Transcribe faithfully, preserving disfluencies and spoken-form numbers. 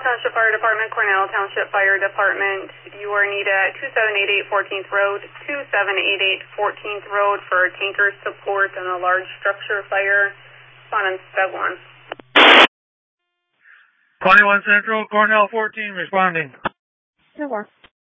Township Fire Department, Cornell Township Fire Department. You are needed at two seven eight eight fourteenth Road, two seven eight eight fourteenth Road for tanker support on a large structure fire. Respond on step one. twenty-one Central, Cornell fourteen responding. No more.